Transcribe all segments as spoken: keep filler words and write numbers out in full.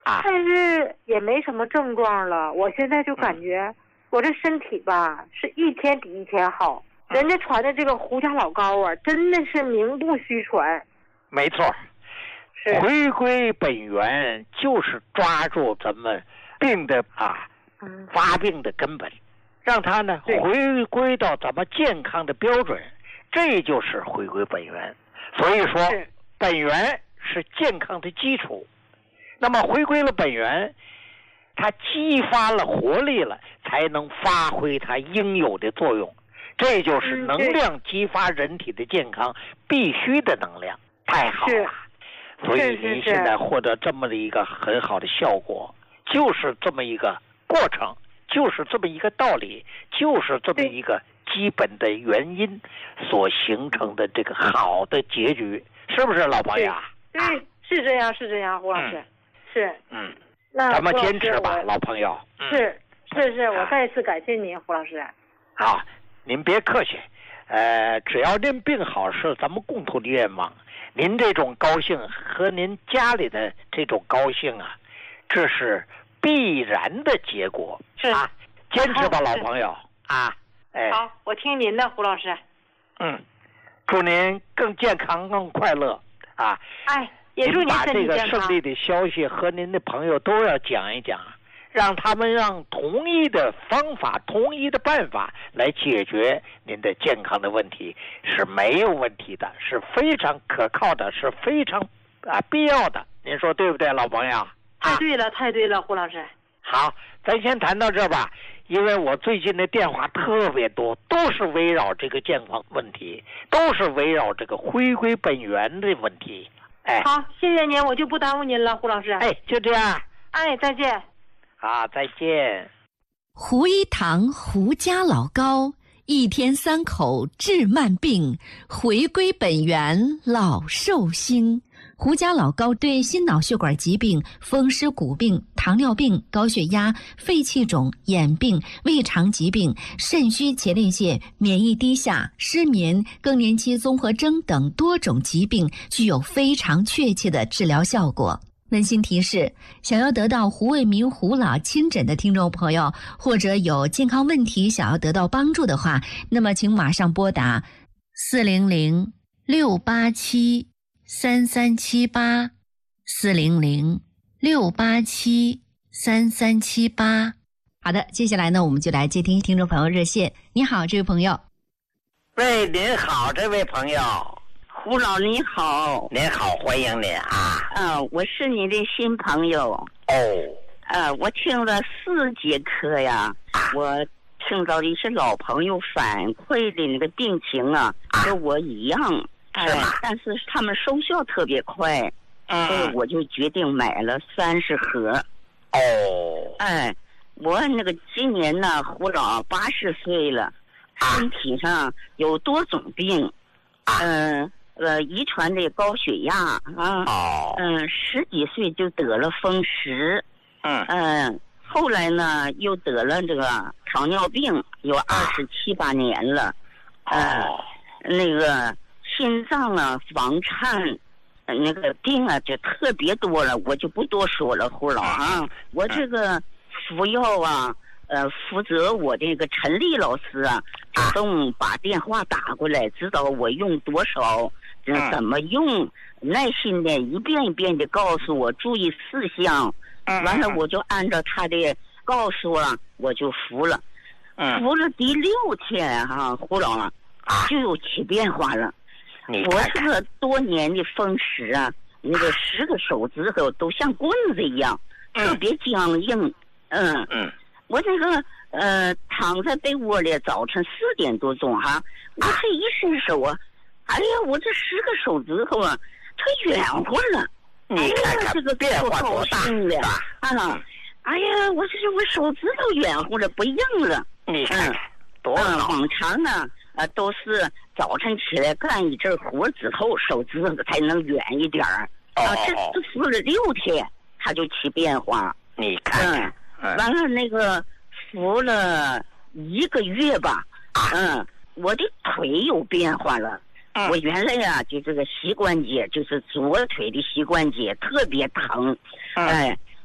啊， 但是也没什么症状了。我现在就感觉我这身体吧，是一天比一天好。人家传的这个胡家老高啊，真的是名不虚传。 没错， 是回归本源就是抓住咱们病的啊， 嗯， 发病的根本，让它呢对回归到咱们健康的标准，这就是回归本源。所以说是本源是健康的基础，那么回归了本源，它激发了活力了，才能发挥它应有的作用。这就是能量激发人体的健康必须的能量，太好了。所以您现在获得这么的一个很好的效果，就是这么一个过程，就是这么一个道理，就是这么一个基本的原因所形成的这个好的结局，是不是老朋友？ 对，对，是这样，是这样，胡老师， 嗯、 是， 嗯， 那咱们坚持吧，老朋友。 是是是，我再一次感谢您，胡老师。 好，您别客气，呃，只要您病好是咱们共同的愿望。您这种高兴和您家里的这种高兴啊，这是必然的结果。 是啊，坚持吧，老朋友啊！哎， 好，我听您的，胡老师。 嗯，祝您更健康、更快乐啊！ 哎，也祝您把这个身体健康。 胜利的消息和您的朋友都要讲一讲，让他们让同一的方法、同一的办法来解决您的健康的问题是没有问题的，是非常可靠的，是非常啊必要的。您说对不对，老朋友？ 太对了，太对了，胡老师。 好，咱先谈到这吧，因为我最近的电话特别多，都是围绕这个健康问题，都是围绕这个回归本源的问题。哎， 好，谢谢您，我就不耽误您了，胡老师。 哎，就这样。 哎，再见。 好，再见。 胡一堂胡家老高，一天三口治慢病，回归本源老寿星。胡家老高对心脑血管疾病、风湿骨病、糖尿病、高血压、肺气肿、眼病、胃肠疾病、肾虚前列腺、免疫低下、失眠、更年期综合征等多种疾病具有非常确切的治疗效果。温馨提示：想要得到胡卫民胡老亲诊的听众朋友，或者有健康问题想要得到帮助的话，那么请马上拨打四零零六八七三三七八四零零六八七三三七八。好的，接下来呢，我们就来接听听众朋友热线。你好，这位朋友。 喂，您好，这位朋友。 胡老你好。 您好，欢迎您啊。 啊，我是你的新朋友。 哦。 啊，我听了四节课呀，我听到一些老朋友反馈的那个病情啊，跟我一样。哎，但是他们收效特别快， 嗯， 所以我就决定买了三十盒。 哦。 哎，我那个今年呢，胡老八十岁了，身体上有多种病，嗯。呃呃，遗传的高血压啊， 哦， 嗯，十几岁就得了风湿， 嗯嗯，后来呢又得了这个糖尿病，有二十七八年了，呃， 哦， 那个心脏啊、房颤，那个病啊就特别多了，我就不多说了，胡老啊，我这个服药啊。呃，负责我这个陈丽老师啊，主动把电话打过来，知道我用多少，嗯，怎么用，耐心的一遍一遍的告诉我注意事项，完了我就按照他的告诉啊，我就服了，服了第六天哈、啊，胡老啊，就有起变化了。我这个多年的风湿啊，那个十个手指头都像棍子一样，特别僵硬，嗯嗯。 我这个呃躺在被窝里，早晨四点多钟哈，我这一伸手啊，哎呀，我这十个手指头啊，它圆乎了。 你看看这个变化多大了啊！哎呀，我这我手指头圆乎了，不硬了。 你看看多好。 往常呢，呃，都是早晨起来干一阵活之后，手指头才能圆一点儿。啊，这这服了六天，它就起变化。 你看看。 嗯，完了那个服了一个月吧，嗯，我的腿有变化了。 嗯、 我原来呀、啊，就这个膝关节，就是左腿的膝关节特别疼， 嗯、 哎，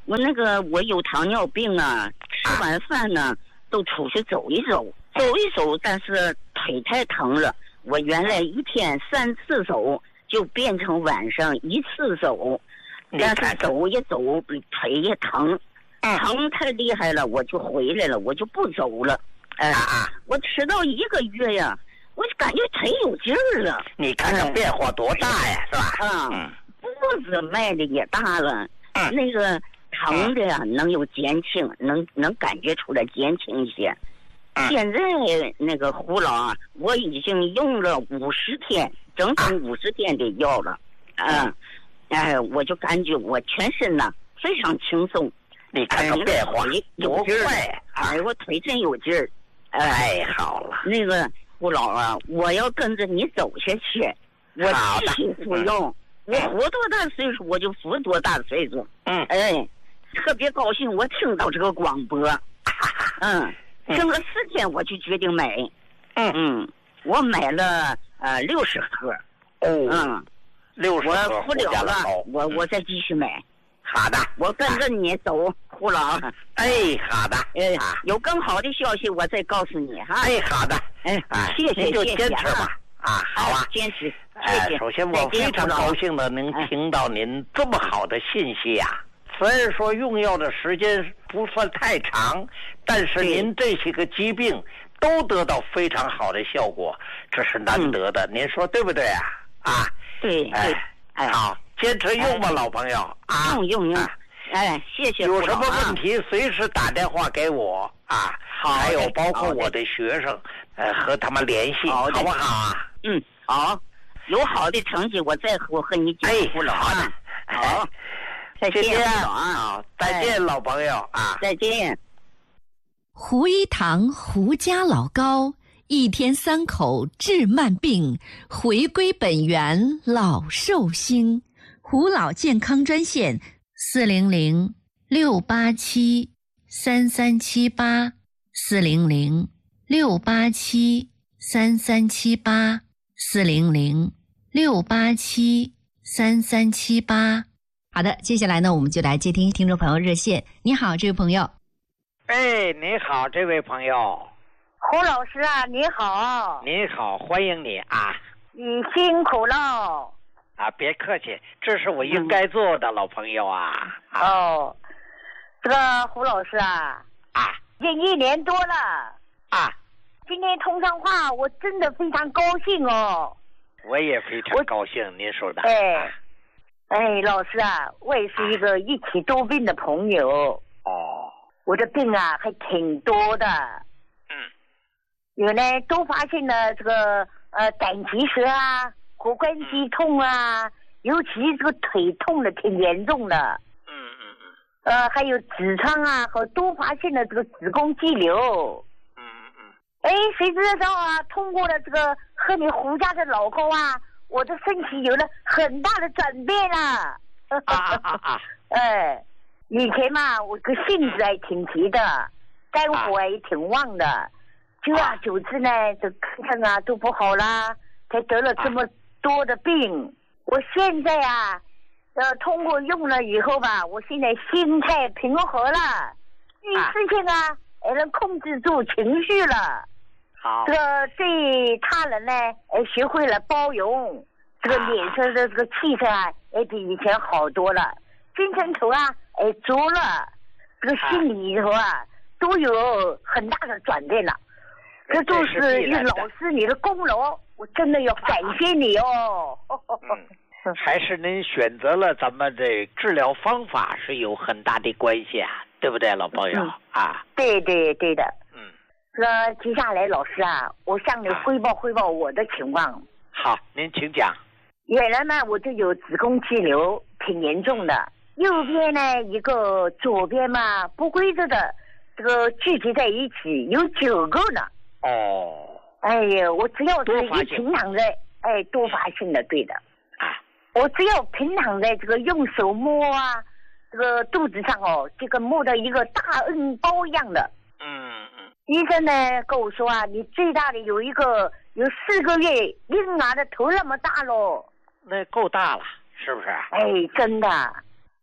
我那个我有糖尿病啊，吃完饭呢都出去走一走，走一走，但是腿太疼了，我原来一天三次走，就变成晚上一次走，但是走也走，腿也疼，疼太厉害了，我就回来了，我就不走了。哎、呃，我吃到一个月呀，我就感觉腿有劲儿了。 你看看变化多大呀，是吧？ 嗯，步子迈的也大了，嗯、那个。疼的呀，能有减轻，能能感觉出来减轻一些。现在那个胡老啊，我已经用了五十天，整整五十天的药了。嗯，哎，我就感觉我全身呐非常轻松。 你看看变化有劲儿，哎，我腿真有劲儿。 哎，好了， 那个胡老啊，我要跟着你走下去，我继续服用。我活多大岁数，我就服多大岁数。 嗯， 哎。特别高兴，我听到这个广播，嗯，听了四天，我就决定买， 嗯嗯，我买了呃六十盒， 哦， 嗯， 六十盒， 我服了了，我我再继续买， 好的， 我跟着你走，胡老， 哎，好的， 哎，有更好的消息我再告诉你哈， 哎，好的， 哎，谢谢， 您就坚持吧，啊，好啊， 坚持， 哎，首先我非常高兴的能听到您这么好的信息呀。虽然说用药的时间不算太长，但是您这些个疾病都得到非常好的效果，这是难得的。嗯、您说对不对啊？啊， 对，对， 哎，好，坚持用吧，哎、老朋友啊， 用用用，哎，谢谢。 有什么问题随时打电话给我啊， 好， 还有包括我的学生，呃，和他们联系，好不好啊？ 嗯，好，有好的成绩我再我和你讲。 哎， 胡老好的， 好。再见啊！再见，老朋友啊！ 再见。 胡一堂胡家老高，一天三口治慢病，回归本源老寿星。胡老健康专线：四零零六八七三三七八，四零零六八七三三七八，四零零六八七三三七八。好的，接下来呢，我们就来接听听众朋友热线。你好，这位朋友。 哎，你好，这位朋友。 胡老师啊，你好。 你好，欢迎你啊。 你辛苦了。 啊，别客气，这是我应该做的，嗯、老朋友啊。啊哦，这个胡老师啊， 啊， 已经一年多了。 啊。 今天通上话，我真的非常高兴哦。 我也非常高兴，您说的。 哎。啊哎，老师啊，我也是一个一起多病的朋友。 哦， 我的病啊还挺多的。 嗯， 有呢多发性的这个呃胆结石啊、骨关节痛啊，嗯、尤其这个腿痛的挺严重的。 嗯嗯嗯。 呃，还有痔疮啊和多发性的这个子宫肌瘤。 嗯嗯。 哎，谁知道啊？通过了这个喝你胡家的老高啊。我的身体有了很大的转变了。 啊啊啊啊！ 哎，以前嘛，我个性子还挺急的，肝火也挺旺的，久而久之呢，这看看啊都不好啦，才得了这么多的病。我现在啊，呃，通过用了以后吧，我现在心态平和了，遇事情啊，也能控制住情绪了。 好， 这个对他人呢，哎，学会了包容，这个脸色的这个气色啊，哎，比以前好多了，精神头啊，哎，足了，这个心里头啊，都有很大的转变了。这都是你老师你的功劳，我真的要感谢你哦。 嗯，还是您选择了咱们这治疗方法是有很大的关系啊，对不对，老朋友、嗯、啊？ 对对对的。 嗯。 那接下来老师啊，我向你汇报汇报我的情况。 好，您请讲。 原来呢，我就有子宫肌瘤，挺严重的。右边呢一个，左边嘛不规则的，这个聚集在一起，有九个呢。 哦。 哎呀，我只要是一平躺在，哎，多发性的，对的。 啊。 我只要平躺在这个用手摸啊，这个肚子上哦，这个摸到一个大恩包一样的。 嗯嗯。 医生呢跟我说啊，你最大的有一个有四个月婴儿的头那么大咯。 那够大了，是不是？ 哎，真的。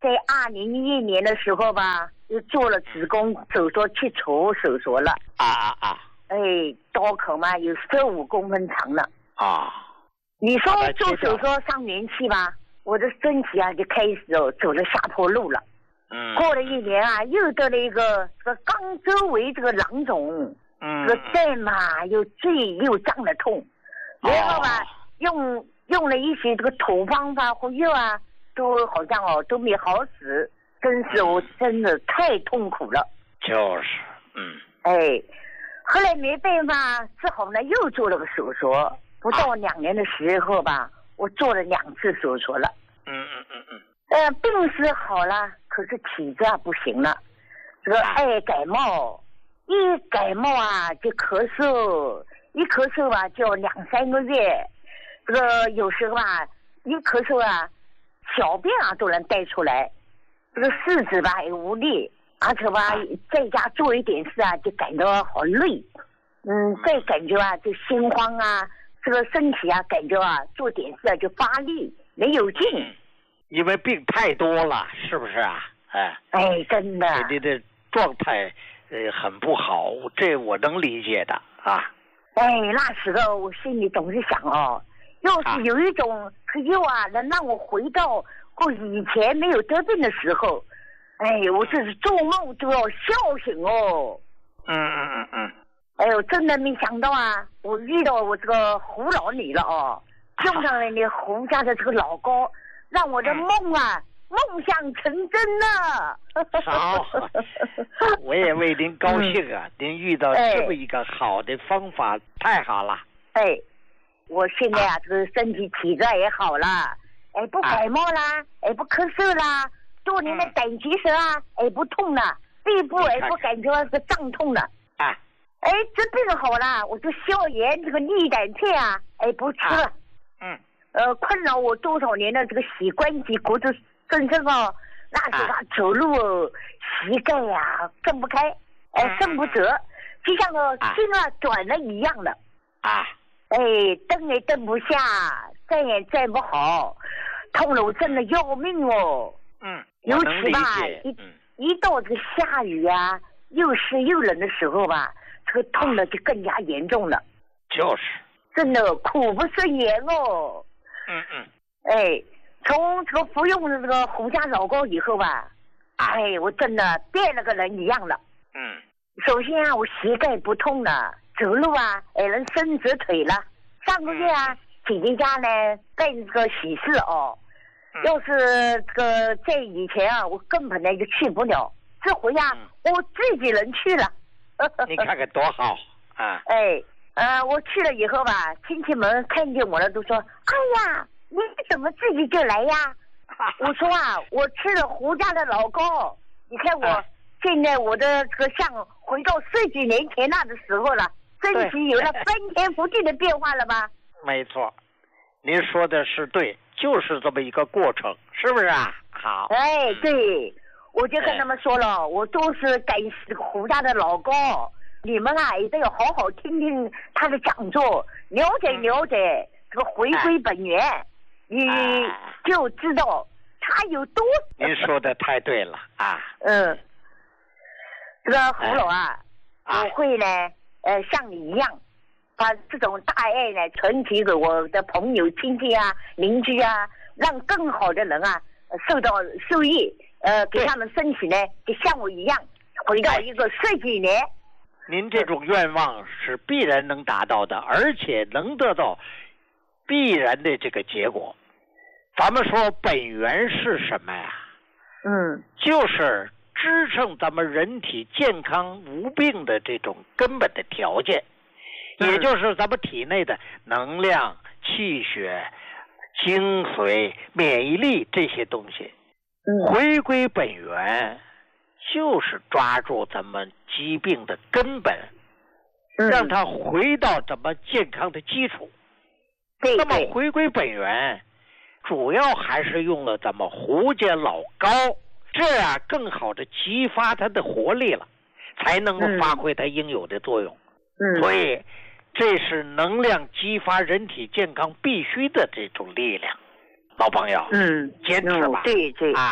在二零一一年的时候吧，又做了子宫手术切除手术了。 啊啊啊！ 哎，刀口嘛有十五公分长了。 啊！ 你说做手术上年期吧，我的身体啊就开始哦走了下坡路了。 嗯。 过了一年啊，又得了一个这个肛周围这个囊肿。 嗯。 这个蛋嘛又坠又胀的痛，然后吧、哦、用用了一些这个土方法或药啊，都好像哦都没好使，真是我真的太痛苦了。 就是，嗯。 哎，后来没办法，只好呢又做了个手术，不到两年的时候吧，啊、我做了两次手术了。 嗯嗯嗯嗯。 呃，病是好了，可是体质啊不行了，这个爱感冒。一感冒啊就咳嗽，一咳嗽吧就两三个月，这个有时候吧一咳嗽啊，小便啊都能带出来，这个四肢吧也无力，而且吧在家做一点事啊就感到好累，嗯，再感觉啊就心慌啊，这个身体啊感觉啊做点事啊就发力没有劲， 因为病太多了，是不是啊？哎， 哎，真的， 你的状态。呃，很不好，这我能理解的啊。 哎，那时候我心里总是想哦，要是有一种药啊，能让我回到过以前没有得病的时候，哎，我这是做梦都要笑醒哦。 嗯嗯嗯嗯。 哎呦，真的没想到啊，我遇到我这个胡老女了哦，用上了你胡家的这个老高，让我的梦啊。嗯梦想成真了， 好，我也为您高兴啊！嗯、您遇到这么一个好的方法，哎、太好了。 哎，我现在啊，啊这个身体体质也好了，哎，不感冒啦，啊、哎，不咳嗽啦，多年的胆结石啊，哎，不痛了，背部哎不感觉是胀痛了。 啊， 哎，这病好了，我就消炎这个利胆片啊，哎，不吃了。 啊、嗯。 呃，困扰我多少年的这个膝关节骨质。真正哦，那时候走路哦，膝盖呀、啊、蹬不开，哎，伸不直，就像个心啊转了一样的。 啊， 哎，蹬也蹬不下，站也站不好，痛了我真的要命哦。 嗯， 尤其吧，一、 嗯、 一到这个下雨啊，又湿又冷的时候吧，这个痛的就更加严重了。 就是。 真的苦不胜言哦。 嗯嗯。 哎。从这个服用的这个胡家老膏以后吧，哎，我真的变了个人一样了。 嗯。 首先啊，我膝盖不痛了，走路啊，也能伸直腿了。上个月啊，姐姐家呢办这个喜事哦，嗯、要是这个在以前啊，我根本呢就去不了。这回啊，嗯、我自己人去了。 你看看多好啊！ 哎，呃，我去了以后吧，亲戚们看见我了都说：“哎呀。”你怎么自己就来呀？我说啊，我吃了胡家的老膏，你看我、啊、现在我的这个像回到十几年前那的时候了，身体有了翻天覆地的变化了吧？ 没错，您说的是对，就是这么一个过程，是不是啊？好。 哎，对，我就跟他们说了，哎、我都是感谢胡家的老膏，你们啊一定要好好听听他的讲座，了解了解、嗯、这个回归本源。哎你就知道他有多。 您说的太对了啊！ 嗯，这个胡老啊，啊我会呢，呃，像你一样，把这种大爱呢传递给我的朋友、亲戚啊、邻居啊，让更好的人啊受到受益，呃，给他们身体呢，就像我一样，回到一个十几年。 您这种愿望是必然能达到的，而且能得到必然的这个结果。咱们说本源是什么呀？ 嗯， 就是支撑咱们人体健康无病的这种根本的条件， 嗯、 也就是咱们体内的能量、气血、精髓、免疫力这些东西。 嗯， 回归本源就是抓住咱们疾病的根本， 嗯、 让它回到咱们健康的基础。 对对， 那么回归本源主要还是用了咱们胡家老膏，这样更好的激发它的活力了，才能够发挥它应有的作用。 嗯， 所以这是能量激发人体健康必须的这种力量。老朋友， 嗯， 坚持吧。 对对啊，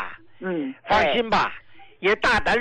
嗯， 放心吧，也大胆